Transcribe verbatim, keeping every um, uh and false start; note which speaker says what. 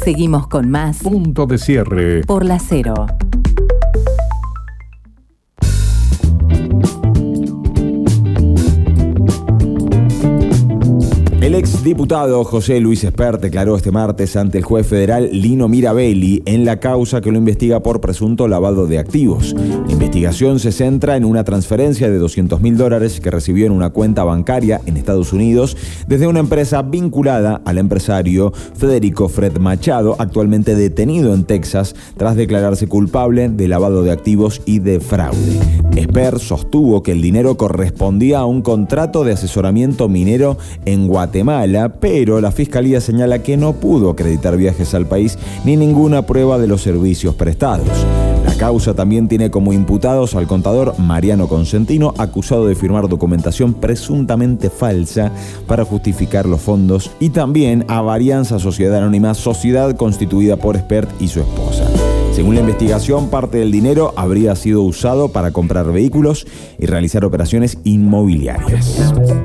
Speaker 1: Seguimos con más
Speaker 2: Punto de Cierre
Speaker 1: por La Cero.
Speaker 3: El exdiputado José Luis Espert declaró este martes ante el juez federal Lino Mirabelli en la causa que lo investiga por presunto lavado de activos. La investigación se centra en una transferencia de doscientos mil dólares que recibió en una cuenta bancaria en Estados Unidos desde una empresa vinculada al empresario Federico Fred Machado, actualmente detenido en Texas tras declararse culpable de lavado de activos y de fraude. Espert sostuvo que el dinero correspondía a un contrato de asesoramiento minero en Guatemala, pero la Fiscalía señala que no pudo acreditar viajes al país ni ninguna prueba de los servicios prestados. La causa también tiene como imputados al contador Mariano Consentino, acusado de firmar documentación presuntamente falsa para justificar los fondos, y también a Varianza Sociedad Anónima, sociedad constituida por Espert y su esposa. Según la investigación, parte del dinero habría sido usado para comprar vehículos y realizar operaciones inmobiliarias.